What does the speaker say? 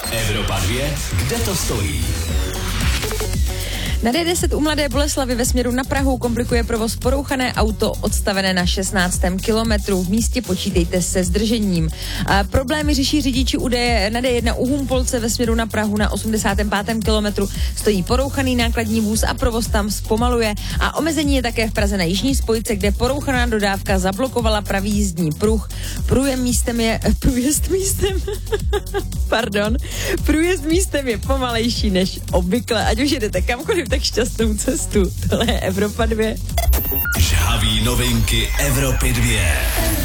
Evropa 2, kde to stojí? Na D10 u Mladé Boleslavi ve směru na Prahu komplikuje provoz porouchané auto odstavené na 16. kilometru. V místě počítejte se zdržením. Problémy řeší řidiči na D1 u Humpolce ve směru na Prahu na 85. kilometru. Stojí porouchaný nákladní vůz a provoz tam zpomaluje. A omezení je také v Praze na jižní spojce, kde porouchaná dodávka zablokovala pravý jízdní pruh. Průjezd místem je pomalejší než obvykle. Ať už jedete kamkoliv, tak šťastnou cestu. Tohle je Evropa 2. Žhaví novinky Evropy 2.